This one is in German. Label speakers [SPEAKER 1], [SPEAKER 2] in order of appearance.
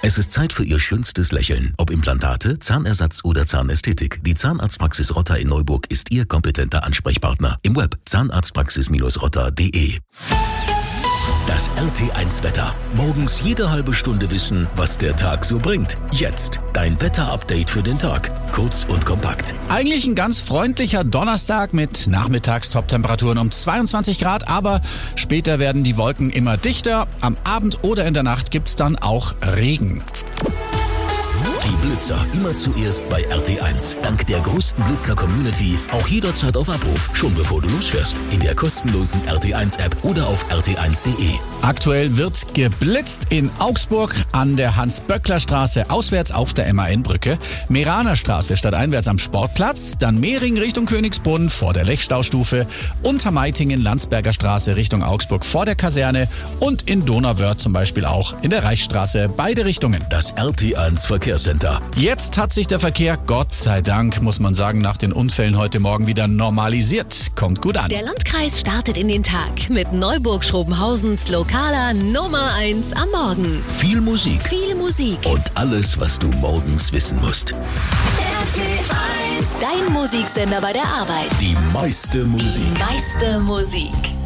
[SPEAKER 1] Es ist Zeit für Ihr schönstes Lächeln. Ob Implantate, Zahnersatz oder Zahnästhetik. Die Zahnarztpraxis Rotter in Neuburg ist Ihr kompetenter Ansprechpartner. Im Web zahnarztpraxis-rotter.de. Das RT1-Wetter. Morgens jede halbe Stunde wissen, was der Tag so bringt. Jetzt dein Wetter-Update für den Tag. Kurz und kompakt.
[SPEAKER 2] Eigentlich ein ganz freundlicher Donnerstag mit Nachmittags-Top-Temperaturen um 22 Grad, aber später werden die Wolken immer dichter. Am Abend oder in der Nacht gibt's dann auch Regen.
[SPEAKER 1] Die Blitzer immer zuerst bei RT1. Dank der größten Blitzer-Community auch jederzeit auf Abruf, schon bevor du losfährst. In der kostenlosen RT1-App oder auf rt1.de.
[SPEAKER 2] Aktuell wird geblitzt in Augsburg an der Hans-Böckler-Straße auswärts auf der MAN-Brücke, Meraner Straße stadteinwärts am Sportplatz, dann Mehring Richtung Königsbrunn vor der Lechstaustufe, Untermeitingen Landsberger Straße Richtung Augsburg vor der Kaserne und in Donauwörth zum Beispiel auch in der Reichsstraße, beide Richtungen.
[SPEAKER 1] Das RT1 Verkehrscenter.
[SPEAKER 2] Jetzt hat sich der Verkehr, Gott sei Dank, muss man sagen, nach den Unfällen heute Morgen wieder normalisiert. Kommt gut an.
[SPEAKER 3] Der Landkreis startet in den Tag mit Neuburg-Schrobenhausens lokaler Nummer 1 am Morgen.
[SPEAKER 1] Viel Musik.
[SPEAKER 3] Viel Musik.
[SPEAKER 1] Und alles, was du morgens wissen musst.
[SPEAKER 3] RT1. Dein Musiksender bei der Arbeit.
[SPEAKER 1] Die meiste Musik.
[SPEAKER 3] Die meiste Musik.